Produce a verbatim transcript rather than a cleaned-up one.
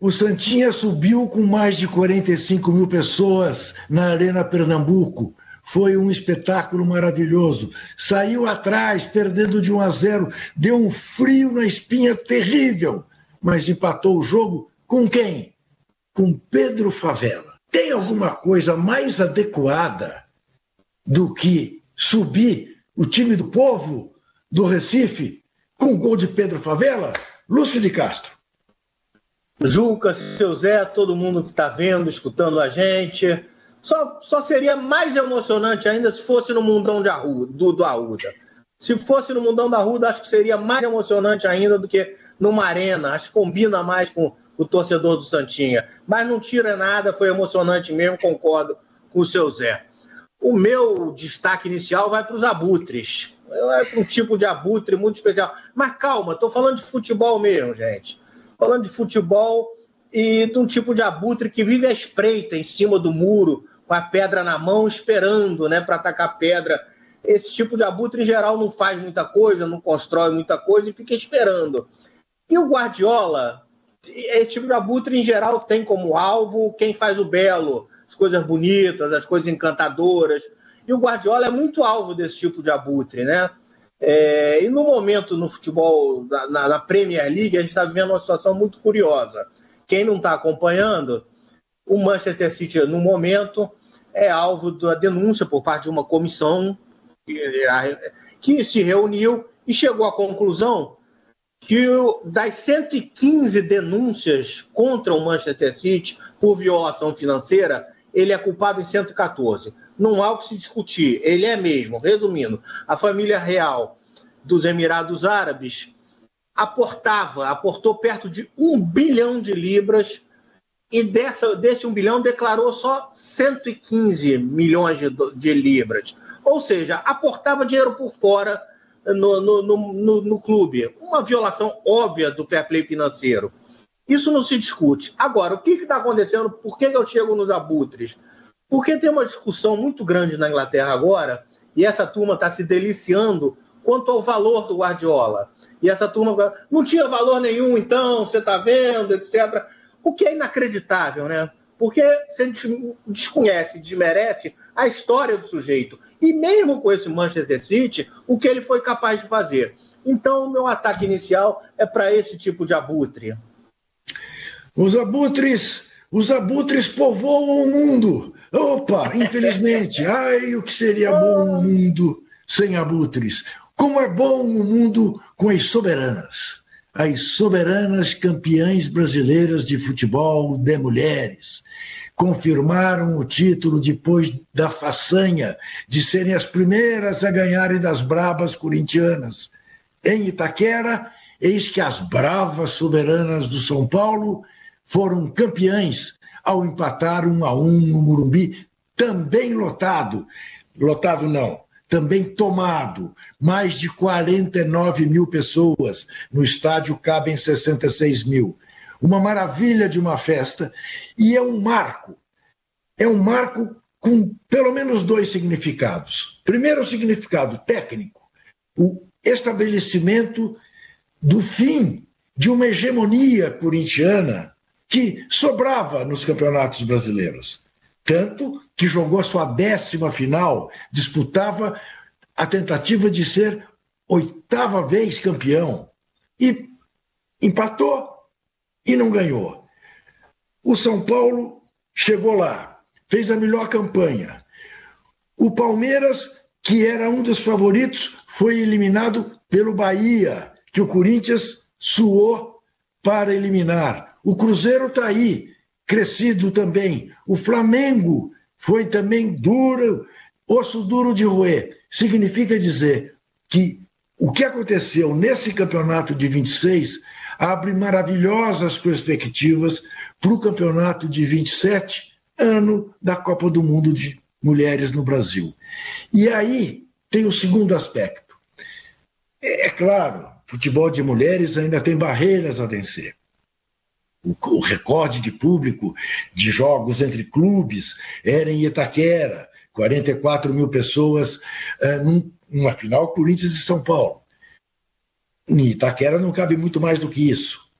o Santinha subiu com mais de quarenta e cinco mil pessoas na Arena Pernambuco. Foi um espetáculo maravilhoso. Saiu atrás, perdendo de um a zero. Deu um frio na espinha terrível. Mas empatou o jogo com quem? Com Pedro Favela. Tem alguma coisa mais adequada do que subir o time do povo do Recife com o gol de Pedro Favela? Lúcio de Castro. Juca, seu Zé, todo mundo que está vendo, escutando a gente. Só, só seria mais emocionante ainda se fosse no Mundão de Arruda, do, do Arruda. Se fosse no Mundão da Arruda, acho que seria mais emocionante ainda do que numa arena. Acho que combina mais com o torcedor do Santinha. Mas não tira nada, foi emocionante mesmo, concordo com o seu Zé. O meu destaque inicial vai para os abutres. É para um tipo de abutre muito especial. Mas calma, estou falando de futebol mesmo, gente. Falando de futebol e de um tipo de abutre que vive à espreita em cima do muro, com a pedra na mão, esperando, né, para atacar pedra. Esse tipo de abutre, em geral, não faz muita coisa, não constrói muita coisa e fica esperando. E o Guardiola, esse tipo de abutre, em geral, tem como alvo quem faz o belo, as coisas bonitas, as coisas encantadoras. E o Guardiola é muito alvo desse tipo de abutre, né? É, e no momento no futebol, na, na Premier League, a gente está vivendo uma situação muito curiosa. Quem não está acompanhando, o Manchester City, no momento, é alvo da denúncia por parte de uma comissão que, que se reuniu e chegou à conclusão que das cento e quinze denúncias contra o Manchester City por violação financeira, ele é culpado em cento e catorze. Não há o que se discutir, ele é mesmo. Resumindo, a família real dos Emirados Árabes aportava, aportou perto de um bilhão de libras e dessa, desse um bilhão declarou só cento e quinze milhões de, de libras. Ou seja, aportava dinheiro por fora no, no, no, no, no clube. Uma violação óbvia do fair play financeiro. Isso não se discute. Agora, o que está acontecendo? Por que eu chego nos abutres? Porque tem uma discussão muito grande na Inglaterra agora, e essa turma está se deliciando quanto ao valor do Guardiola. E essa turma não tinha valor nenhum, então, você está vendo, etcétera. O que é inacreditável, né? Porque você desconhece, desmerece a história do sujeito. E mesmo com esse Manchester City, o que ele foi capaz de fazer. Então, o meu ataque inicial é para esse tipo de abutre. Os abutres, os abutres povoam o mundo. Opa, infelizmente. Ai, o que seria bom um mundo sem abutres. Como é bom um mundo com as soberanas. As soberanas campeãs brasileiras de futebol de mulheres. Confirmaram o título depois da façanha de serem as primeiras a ganharem das bravas corintianas. Em Itaquera, eis que as bravas soberanas do São Paulo foram campeãs ao empatar um a um no Morumbi, também lotado. Lotado não, também tomado. Mais de quarenta e nove mil pessoas. No estádio cabem sessenta e seis mil. Uma maravilha de uma festa. E é um marco. É um marco com pelo menos dois significados. Primeiro, o significado técnico. O estabelecimento do fim de uma hegemonia corintiana que sobrava nos campeonatos brasileiros. Tanto que jogou a sua décima final, disputava a tentativa de ser oitava vez campeão. E empatou e não ganhou. O São Paulo chegou lá, fez a melhor campanha. O Palmeiras, que era um dos favoritos, foi eliminado pelo Bahia, que o Corinthians suou para eliminar. O Cruzeiro está aí, crescido também. O Flamengo foi também duro, osso duro de roer. Significa dizer que o que aconteceu nesse campeonato de vinte e seis abre maravilhosas perspectivas para o campeonato de vinte e sete, ano da Copa do Mundo de Mulheres no Brasil. E aí tem o segundo aspecto. É claro, futebol de mulheres ainda tem barreiras a vencer. O recorde de público de jogos entre clubes era em Itaquera, quarenta e quatro mil pessoas uh, numa final Corinthians e São Paulo. Em Itaquera não cabe muito mais do que isso.